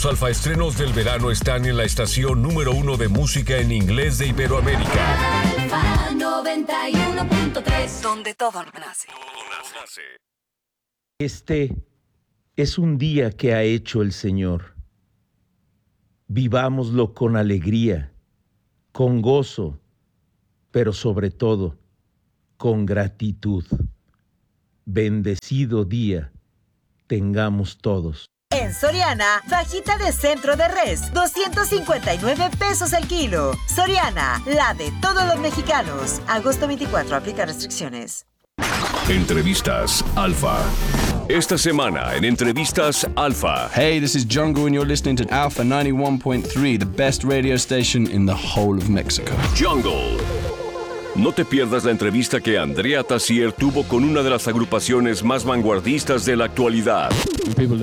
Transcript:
Los alfaestrenos del verano están en la estación número 1 de música en inglés de Iberoamérica. Alfa 91.3, donde todo nace. Este es un día que ha hecho el Señor. Vivámoslo con alegría, con gozo, pero sobre todo, con gratitud. Bendecido día tengamos todos. En Soriana, fajita de centro de res, 259 pesos el kilo. Soriana, la de todos los mexicanos. Agosto 24, aplica restricciones. Entrevistas Alfa. Esta semana en Entrevistas Alfa. Hey, this is Jungle and you're listening to Alpha 91.3, the best radio station in the whole of Mexico. Jungle. No te pierdas la entrevista que Andrea Tassier tuvo con una de las agrupaciones más vanguardistas de la actualidad.